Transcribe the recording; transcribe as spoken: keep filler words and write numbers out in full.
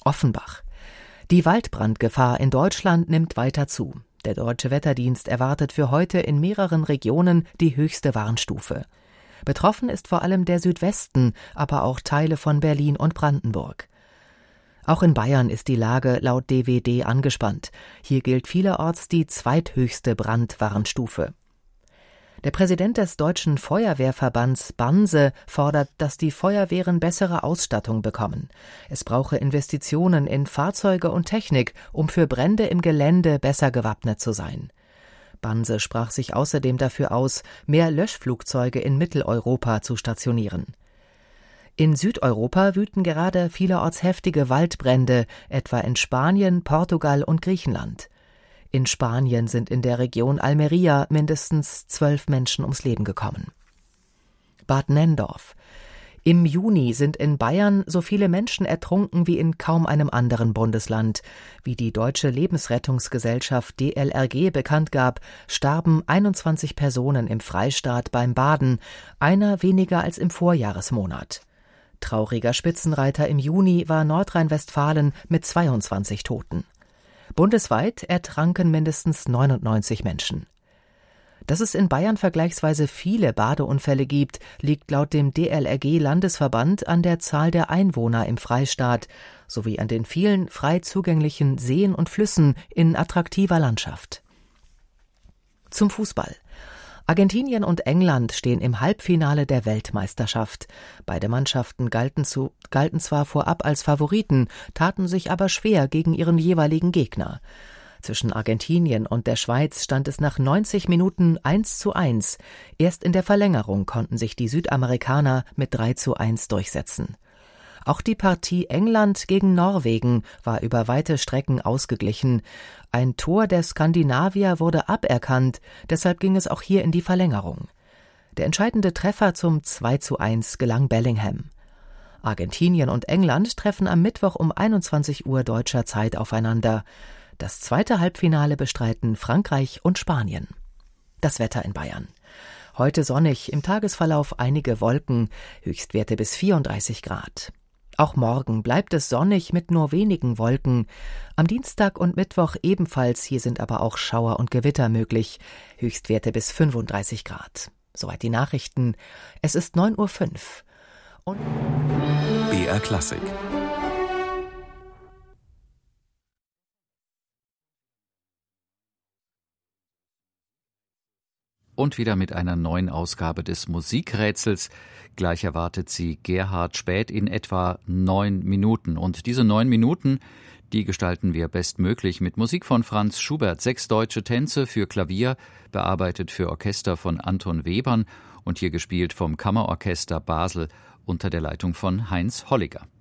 Offenbach. Die Waldbrandgefahr in Deutschland nimmt weiter zu. Der Deutsche Wetterdienst erwartet für heute in mehreren Regionen die höchste Warnstufe. Betroffen ist vor allem der Südwesten, aber auch Teile von Berlin und Brandenburg. Auch in Bayern ist die Lage laut D W D angespannt. Hier gilt vielerorts die zweithöchste Brandwarnstufe. Der Präsident des Deutschen Feuerwehrverbands Banse fordert, dass die Feuerwehren bessere Ausstattung bekommen. Es brauche Investitionen in Fahrzeuge und Technik, um für Brände im Gelände besser gewappnet zu sein. Banse sprach sich außerdem dafür aus, mehr Löschflugzeuge in Mitteleuropa zu stationieren. In Südeuropa wüten gerade vielerorts heftige Waldbrände, etwa in Spanien, Portugal und Griechenland. In Spanien sind in der Region Almería mindestens zwölf Menschen ums Leben gekommen. Bad Nenndorf. Im Juni sind in Bayern so viele Menschen ertrunken wie in kaum einem anderen Bundesland. Wie die Deutsche Lebensrettungsgesellschaft D L R G bekannt gab, starben einundzwanzig Personen im Freistaat beim Baden, einer weniger als im Vorjahresmonat. Trauriger Spitzenreiter im Juni war Nordrhein-Westfalen mit zweiundzwanzig Toten. Bundesweit ertranken mindestens neunundneunzig Menschen. Dass es in Bayern vergleichsweise viele Badeunfälle gibt, liegt laut dem D L R G-Landesverband an der Zahl der Einwohner im Freistaat sowie an den vielen frei zugänglichen Seen und Flüssen in attraktiver Landschaft. Zum Fußball. Argentinien und England stehen im Halbfinale der Weltmeisterschaft. Beide Mannschaften galten, zu, galten zwar vorab als Favoriten, taten sich aber schwer gegen ihren jeweiligen Gegner. Zwischen Argentinien und der Schweiz stand es nach neunzig Minuten eins zu eins. Erst in der Verlängerung konnten sich die Südamerikaner mit drei zu eins durchsetzen. Auch die Partie England gegen Norwegen war über weite Strecken ausgeglichen. Ein Tor der Skandinavier wurde aberkannt, deshalb ging es auch hier in die Verlängerung. Der entscheidende Treffer zum zwei zu eins gelang Bellingham. Argentinien und England treffen am Mittwoch um einundzwanzig Uhr deutscher Zeit aufeinander. Das zweite Halbfinale bestreiten Frankreich und Spanien. Das Wetter in Bayern. Heute sonnig, im Tagesverlauf einige Wolken, Höchstwerte bis vierunddreißig Grad. Auch morgen bleibt es sonnig mit nur wenigen Wolken. Am Dienstag und Mittwoch ebenfalls, hier sind aber auch Schauer und Gewitter möglich. Höchstwerte bis fünfunddreißig Grad. Soweit die Nachrichten. Es ist neun Uhr fünf. Und B R Klassik. Und wieder mit einer neuen Ausgabe des Musikrätsels. Gleich erwartet Sie Gerhard Späth in etwa neun Minuten. Und diese neun Minuten, die gestalten wir bestmöglich mit Musik von Franz Schubert. Sechs deutsche Tänze für Klavier, bearbeitet für Orchester von Anton Webern und hier gespielt vom Kammerorchester Basel unter der Leitung von Heinz Holliger.